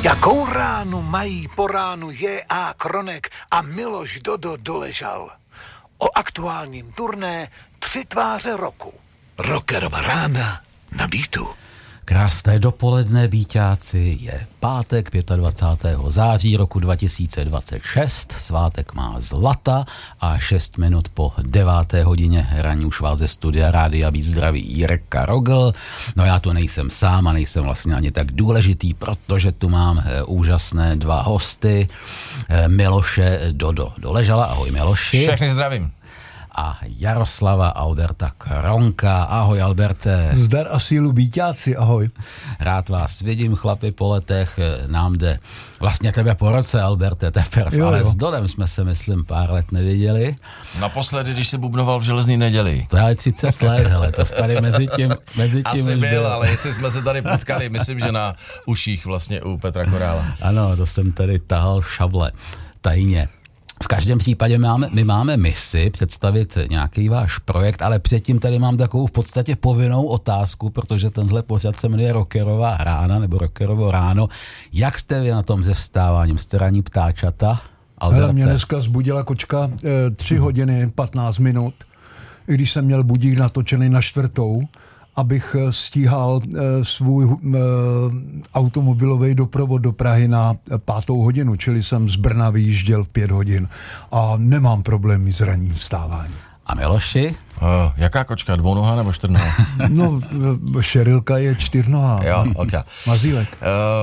Jakou ránu mají po ránu J.A. Kronek a Miloš Dodo Doležal? O aktuálním turné 3 tváře roku. Rockerova rána na Beatu. Krásné dopoledne, Bíťáci, je pátek 25. září roku 2026, svátek má zlata a 6 minut po 9. hodině ranní už vás ze studia Rádia Beat zdraví Jirka Rogl. No já tu nejsem sám a nejsem vlastně ani tak důležitý, protože tu mám úžasné 2 hosty, Miloše Dodo Doležala, ahoj Miloši. Všechny zdravím. A Jaroslava Alberta Kronka. Ahoj, Alberte. Zdar a sílu, Bíťáci, ahoj. Rád vás vidím, chlapi, po letech. Nám jde vlastně tebe po roce, Alberte, teprve, ale s Dodem jsme se, myslím, pár let neviděli. Naposledy, když se bubnoval v Železný neděli. To je 30 let, hele, to tady mezi tím asi byl, ale jestli jsme se tady potkali, myslím, že na uších vlastně u Petra Korála. Ano, to jsem tady tahal šable, tajně. V každém případě my máme misi představit nějaký váš projekt, ale předtím tady mám takovou v podstatě povinnou otázku, protože tenhle pořad se jmenuje Rockerová rána nebo Rockerovo ráno. Jak jste vy na tom se vstáváním? Jste ranní ptáčata? Hele, mě dneska zbudila kočka 3 hodiny 15 minut, i když jsem měl budík natočený na 4, abych stíhal svůj automobilový doprovod do Prahy na 5. hodinu, čili jsem z Brna vyjížděl v 5 hodin a nemám problémy s ranním vstáváním. A Miloši? Jaká kočka, 2nohá nebo 4nohá? No, šerilka je 4nohá. Jo, okay. Mazílek.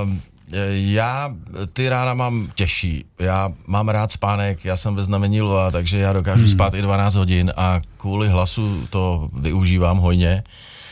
Já ty rána mám těžší. Já mám rád spánek, já jsem ve znamení lva, takže já dokážu spát i 12 hodin a kvůli hlasu to využívám hojně.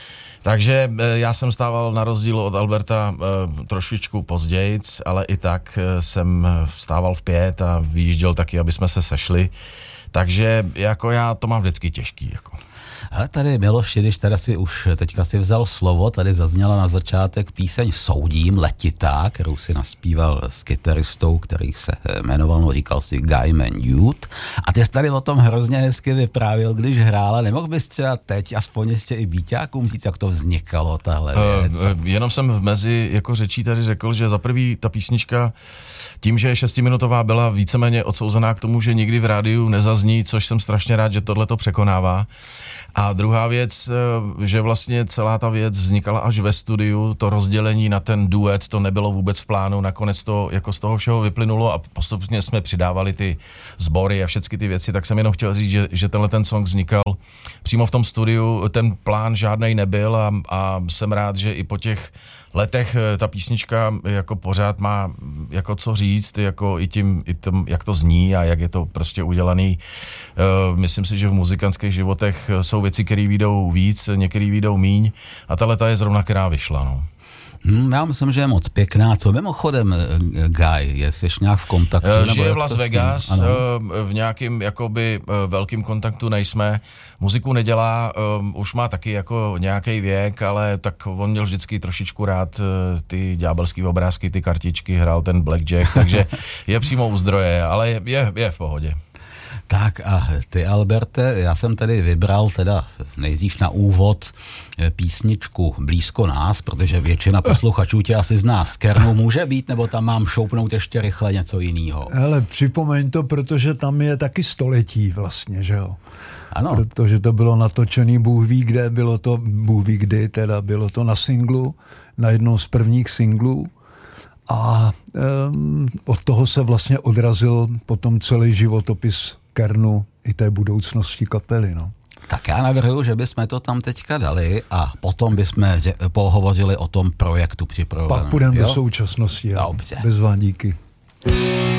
Takže já jsem stával na rozdíl od Alberta trošičku pozdějc, ale i tak jsem vstával v 5 a vyjížděl taky, aby jsme se sešli. Takže jako já to mám vždycky těžký. Jako. Ale tady Miloš, když teda si už teďka si vzal slovo, tady zazněla na začátek píseň Soudím letitá, kterou si naspíval s kytaristou, který se jmenoval, no říkal si Guy Man Youth. A ty jsi tady o tom hrozně hezky vyprávěl, když hrála. Nemohl bys třeba teď aspoň ještě i Bíťákům říct, jak to vznikalo, tahle věc? Jenom jsem v mezi jako řečí tady řekl, že za prvý ta písnička tím, že je 6minutová, byla víceméně odsouzená k tomu, že nikdy v rádiu nezazní, což jsem strašně rád, že tohle to překonává. A druhá věc, že vlastně celá ta věc vznikala až ve studiu, to rozdělení na ten duet, to nebylo vůbec v plánu, nakonec to jako z toho všeho vyplynulo a postupně jsme přidávali ty sbory a všechny ty věci, tak jsem jenom chtěl říct, že tenhle ten song vznikal přímo v tom studiu, ten plán žádnej nebyl a jsem rád, že i po těch letech ta písnička jako pořád má jako co říct, jako i tím, jak to zní a jak je to prostě udělaný. Myslím si, že v muzikantských životech jsou věci, které vyjdou víc, některé vyjdou míň a tahleta je zrovna, která vyšla, no. Já myslím, že je moc pěkná. Co mimochodem, Guy, jsi nějak v kontaktu? Žije v Las Vegas, v nějakým jakoby velkým kontaktu nejsme. Muziku nedělá, už má taky jako nějaký věk, ale tak on měl vždycky trošičku rád ty ďábelský obrázky, ty kartičky, hrál ten blackjack, takže je přímo u zdroje, ale je v pohodě. Tak a ty, Alberte, já jsem tady vybral teda nejdřív na úvod písničku Blízko nás, protože většina posluchačů tě asi zná z Kernu. Může být, nebo tam mám šoupnout ještě rychle něco jiného? Hele, připomeň to, protože tam je taky století vlastně, že jo? Ano. Protože to bylo natočený Bůh ví kde, bylo to na singlu, na jednom z prvních singlů. A od toho se vlastně odrazil potom celý životopis Kernu i té budoucnosti kapely, no. Tak já navrhuji, že bychom to tam teďka dali a potom bychom pohovořili o tom projektu připraveném. Pak půjdeme do současnosti, dobře. Bez vám díky.